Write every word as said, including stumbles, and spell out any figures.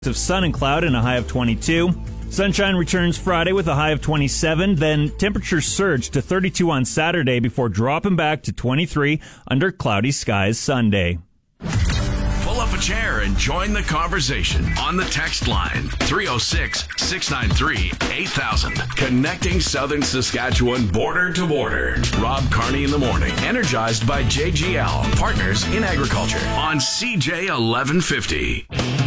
Of sun and cloud and a high of twenty-two. Sunshine returns Friday with a high of twenty-seven. Then temperatures surge to thirty-two on Saturday before dropping back to twenty-three under cloudy skies Sunday. Pull up a chair and join the conversation on the text line three oh six, six nine three, eight thousand. Connecting Southern Saskatchewan border to border. Rob Carney in the morning. Energized by J G L, partners in agriculture on C J eleven fifty.